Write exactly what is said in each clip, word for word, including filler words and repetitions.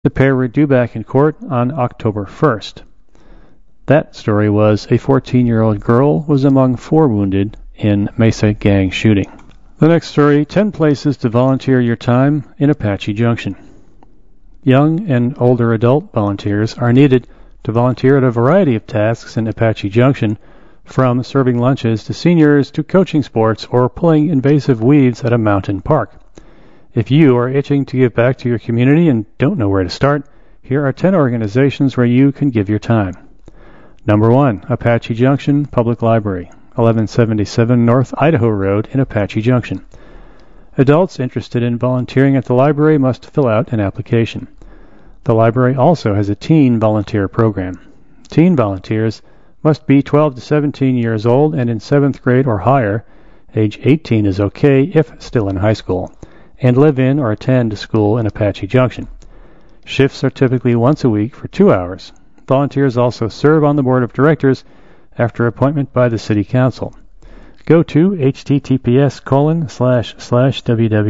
The pair were due back in court on October first. That story was a fourteen-year-old girl was among four wounded in Mesa gang shooting. The next story, ten places to volunteer your time in Apache Junction. Young and older adult volunteers are needed to volunteer at a variety of tasks in Apache Junction, from serving lunches to seniors to coaching sports or pulling invasive weeds at a mountain park. If you are itching to give back to your community and don't know where to start, here are ten organizations where you can give your time. Number one, Apache Junction Public Library, eleven seventy-seven North Idaho Road in Apache Junction. Adults interested in volunteering at the library must fill out an application. The library also has a teen volunteer program. Teen volunteers must be twelve to seventeen years old and in seventh grade or higher. Age eighteen is okay if still in high school, and live in or attend school in Apache Junction. Shifts are typically once a week for two hours. Volunteers also serve on the board of directors after appointment by the city council. Go to https colon slash slash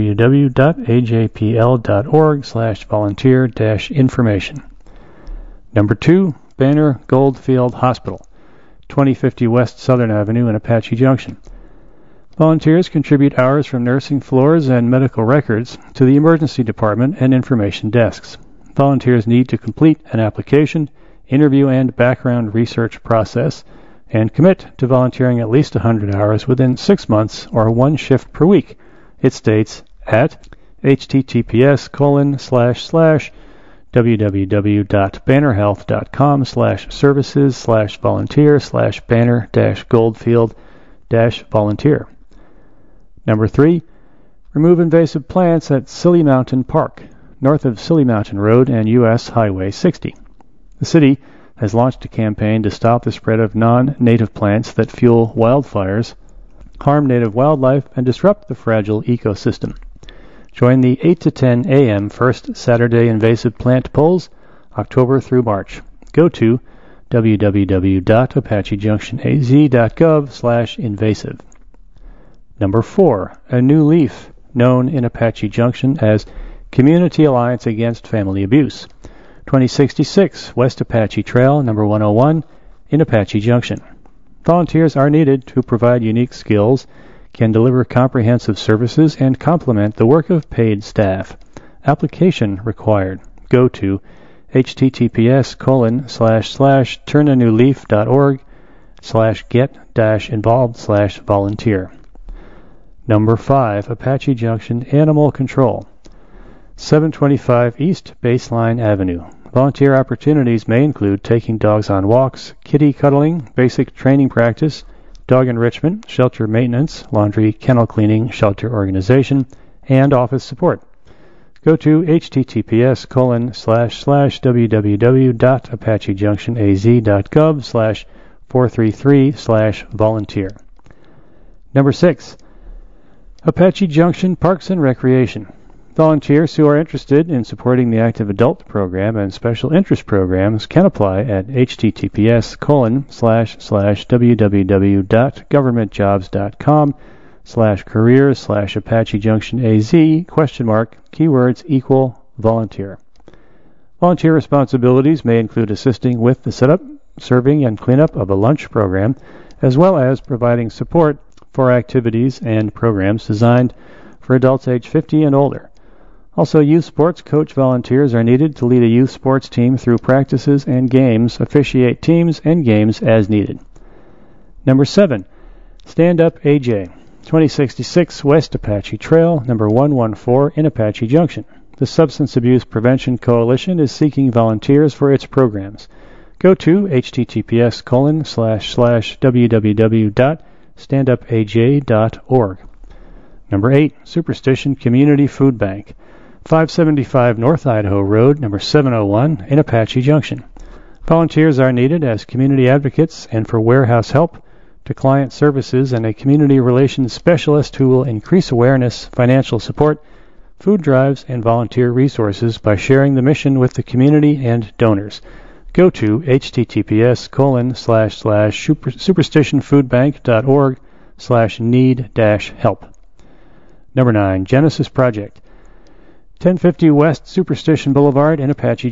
www.ajpl.org slash volunteer dash information. Number two, Banner Goldfield Hospital, twenty fifty West Southern Avenue in Apache Junction. Volunteers contribute hours from nursing floors and medical records to the emergency department and information desks. Volunteers need to complete an application, interview and background research process, and commit to volunteering at least one hundred hours within six months or one shift per week. It states at https colon slash slash www.bannerhealth.com slash services slash volunteer slash banner dash goldfield dash volunteer. Number three, remove invasive plants at Silly Mountain Park, north of Silly Mountain Road and U S Highway sixty. The city has launched a campaign to stop the spread of non-native plants that fuel wildfires, harm native wildlife, and disrupt the fragile ecosystem. Join the eight to ten a.m. First Saturday Invasive Plant Polls, October through March. Go to www.apachejunctionaz.gov slash invasive. Number four, A New Leaf, known in Apache Junction as Community Alliance Against Family Abuse, twenty sixty-six West Apache Trail, number one oh one, in Apache Junction. Volunteers are needed to provide unique skills, can deliver comprehensive services, and complement the work of paid staff. Application required. Go to https colon slash slash turnanewleaf.org slash get dash involved slash volunteer. Number five, Apache Junction Animal Control, seven twenty-five East Baseline Avenue. Volunteer opportunities may include taking dogs on walks, kitty cuddling, basic training practice, dog enrichment, shelter maintenance, laundry, kennel cleaning, shelter organization, and office support. Go to https colon slash slash www.apachejunctionaz.gov slash 433 slash volunteer. Number six, Apache Junction Parks and Recreation. Volunteers who are interested in supporting the active adult program and special interest programs can apply at https colon slash slash www.governmentjobs.com slash careers slash Apache Junction AZ question mark keywords equal volunteer. Volunteer responsibilities may include assisting with the setup, serving, and cleanup of a lunch program, as well as providing support for activities and programs designed for adults age fifty and older. Also, youth sports coach volunteers are needed to lead a youth sports team through practices and games, officiate teams and games as needed. Number seven, Stand Up A J, twenty sixty-six West Apache Trail, number one one four in Apache Junction. The Substance Abuse Prevention Coalition is seeking volunteers for its programs. Go to https colon slash slash www.standupaj.org. Number eight, Superstition Community Food Bank, five seventy-five North Idaho Road, number seven oh one, in Apache Junction. Volunteers are needed as community advocates and for warehouse help to client services and a community relations specialist who will increase awareness, financial support, food drives, and volunteer resources by sharing the mission with the community and donors. Go to https colon slash slash superstitionfoodbank.org slash need dash help. Number nine, Genesis Project, ten fifty West Superstition Boulevard in Apache,